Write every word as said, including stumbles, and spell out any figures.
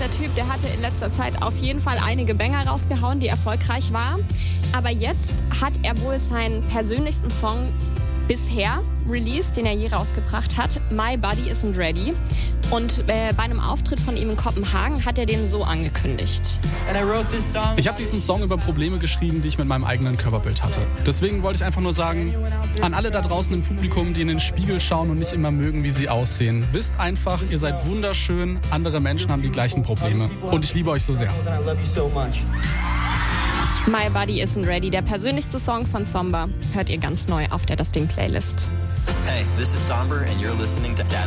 der Typ, der hatte in letzter Zeit auf jeden Fall einige Banger rausgehauen, die erfolgreich waren. Aber jetzt hat er wohl seinen persönlichsten Song bisher released, den er je rausgebracht hat. My Body Isn't Ready. Und äh, bei einem Auftritt von ihm in Kopenhagen hat er den so angekündigt. Ich habe diesen Song über Probleme geschrieben, die ich mit meinem eigenen Körperbild hatte. Deswegen wollte ich einfach nur sagen, an alle da draußen im Publikum, die in den Spiegel schauen und nicht immer mögen, wie sie aussehen. Wisst einfach, ihr seid wunderschön, andere Menschen haben die gleichen Probleme. Und ich liebe euch so sehr. My Body Isn't Ready, der persönlichste Song von Somber, hört ihr ganz neu auf der Das Ding Playlist. Hey, this is Somber and you're listening to